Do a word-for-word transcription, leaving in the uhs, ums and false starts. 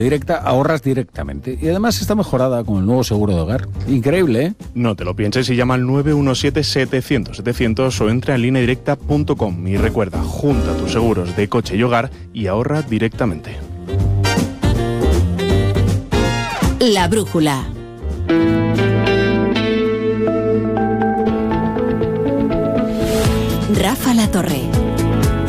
Directa, ahorras directamente. Y además está mejorada con el nuevo seguro de hogar. Increíble, ¿eh? No te lo pienses y llama al nueve uno siete setecientos setecientos o entra en línea directa punto com y recuerda, junta tus seguros de coche y hogar y ahorra directamente. La brújula. Rafa La Torre.